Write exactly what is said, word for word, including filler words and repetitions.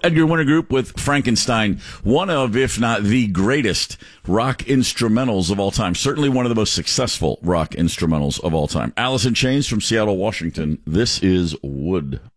Edgar Winter Group with Frankenstein, one of, if not the greatest rock instrumentals of all time. Certainly one of the most successful rock instrumentals of all time. Alice in Chains from Seattle, Washington. This is Wood.